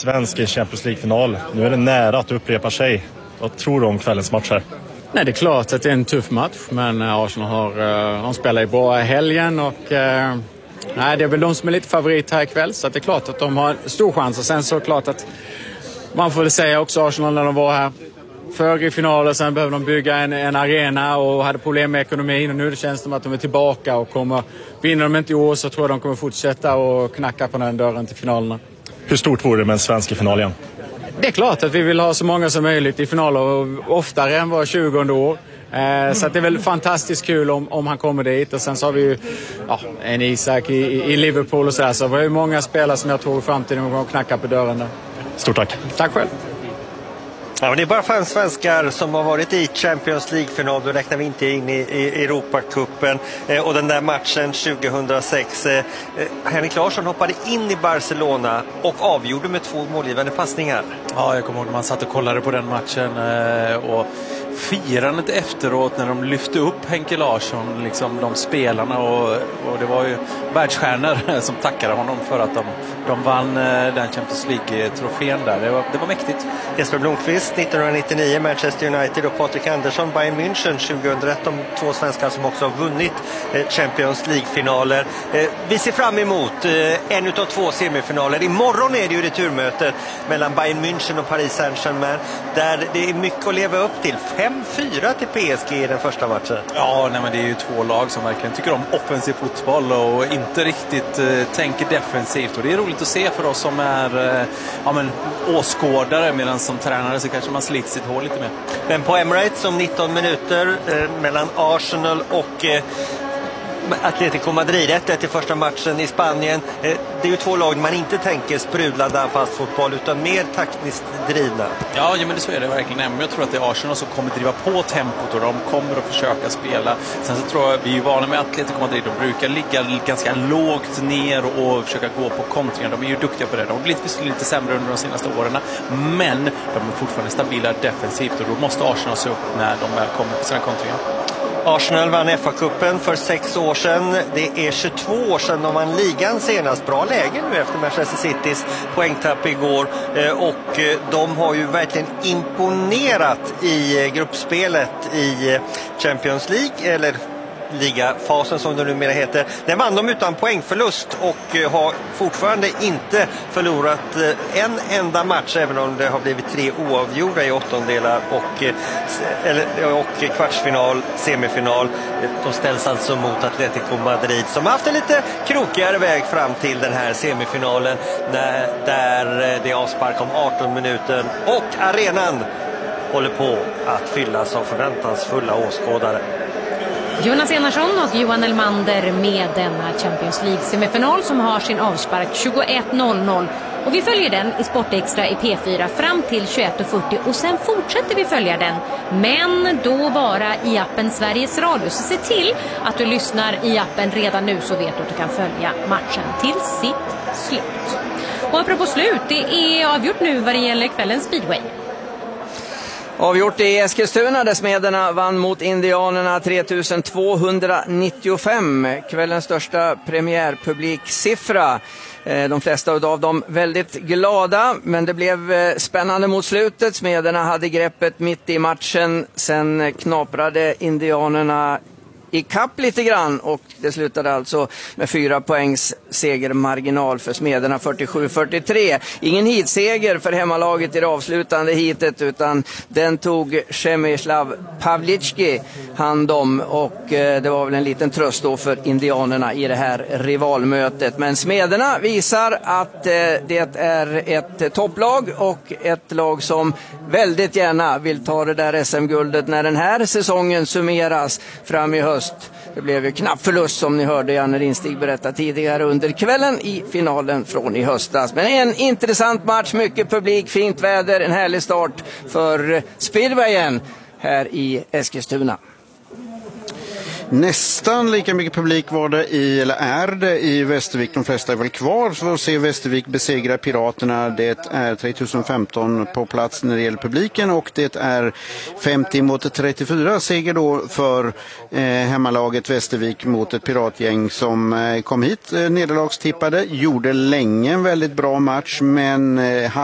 svensk i Champions League-final. Nu är det nära att upprepa sig. Vad tror du om kvällens match här? Nej, det är klart att det är en tuff match, men Arsenal de spelar ju bra i helgen och nej, det är väl de som är lite favorit här ikväll, så att det är klart att de har stor chans. Och sen så är det klart att man får väl säga också Arsenal när de var här förr i finalen, sen behöver de bygga en arena och hade problem med ekonomin, och nu känns det som att de är tillbaka och vinner de inte i år så tror jag de kommer fortsätta och knacka på den dörren till finalerna. Hur stort vore det med en svensk i final igen? Det är klart att vi vill ha så många som möjligt i finaler, och oftare än var 20 år. Så att det är väl fantastiskt kul om han kommer dit. Och sen så har vi ju en Isak i Liverpool och sådär. Så vi har ju många spelare som jag tror i framtiden kommer att knacka på dörren där. Stort tack. Tack själv. Ja, men det är bara 5 svenskar som har varit i Champions League-final. Då räknar vi inte in i Europacupen. Och den där matchen 2006. Henrik Larsson hoppade in i Barcelona och avgjorde med 2 målgivande passningar. Ja, jag kommer ihåg när man satt och kollade på den matchen och firandet efteråt när de lyfte upp Henke Larsson, liksom de spelarna, och det var ju världsstjärnor som tackade honom för att de vann den Champions League-trofén där. Det var mäktigt. Jesper Blomqvist 1999, Manchester United, och Patrik Andersson, Bayern München 2001, de 2 svenskar som också har vunnit Champions League-finaler. Vi ser fram emot en utav 2 semifinaler. Imorgon är det ju returmötet mellan Bayern München och Paris Saint-Germain, där det är mycket att leva upp till. 5-4 till PSG i den första matchen. Ja, nej, men det är ju 2 lag som verkligen tycker om offensiv fotboll och inte riktigt tänker defensivt. Och det är roligt att se för oss som är åskådare, medan som tränare så kanske man sliter sitt hår lite mer. Men på Emirates om 19 minuter mellan Arsenal och Atletico Madrid, 1-1 i första matchen i Spanien. Det är ju 2 lag man inte tänker sprudlande anfallsfotboll utan mer taktiskt drivna. Ja, men det så är det verkligen. Men jag tror att det är Arsenal som kommer driva på tempot och de kommer att försöka spela. Sen så tror jag vi är vana med Atletico Madrid. De brukar ligga ganska lågt ner och försöka gå på kontringar. De är ju duktiga på det. De har blivit lite sämre under de senaste åren, men de är fortfarande stabila defensivt, och då måste Arsenal se upp när de väl kommer på sina kontringar. Arsenal vann FA-cupen för 6 år sedan. Det är 22 år sedan de vann ligan senast. Bra läge nu efter Manchester Citys poängtapp igår. Och de har ju verkligen imponerat i gruppspelet i Champions League, eller ligafasen som det numera heter. Den vann de utan poängförlust och har fortfarande inte förlorat en enda match, även om det har blivit 3 oavgjorda i åttondelar och kvartsfinal, semifinal. De ställs alltså mot Atletico Madrid som har haft en lite krokigare väg fram till den här semifinalen, där det är avspark om 18 minuter och arenan håller på att fyllas av förväntansfulla åskådare. Jonas Enarsson och Johan Elmander med denna Champions League-semifinal som har sin avspark 21.00. Och vi följer den i Sportextra i P4 fram till 21.40 och sen fortsätter vi följa den. Men då bara i appen Sveriges Radio. Så se till att du lyssnar i appen redan nu, så vet du att du kan följa matchen till sitt slut. Och apropå slut, det är avgjort nu vad det gäller kvällens speedway. Avgjort i Eskilstuna där Smederna vann mot Indianerna 3295. Kvällens största premiärpubliksiffra. De flesta av dem väldigt glada, men det blev spännande mot slutet. Smederna hade greppet mitt i matchen. Sen knaprade Indianerna i kapp lite grann och det slutade alltså med 4 poängs segermarginal för Smederna 47-43. Ingen hitseger för hemmalaget i det avslutande hitet, utan den tog Przemysław Pawlicki hand om, och det var väl en liten tröst då för indianerna i det här rivalmötet. Men Smederna visar att det är ett topplag och ett lag som väldigt gärna vill ta det där SM-guldet när den här säsongen summeras fram i höst. Det blev ju knapp förlust som ni hörde Janne Rinstig berätta tidigare under kvällen i finalen från i höstas. Men en intressant match, mycket publik, fint väder, en härlig start för speedwayen här i Eskilstuna. Nästan lika mycket publik var det är det i Västervik. De flesta är väl kvar för att se Västervik besegra Piraterna. Det är 3015 på plats när det gäller publiken, och det är 50-34 seger då för hemmalaget Västervik mot ett piratgäng som kom hit nederlagstippade. Gjorde länge en väldigt bra match, men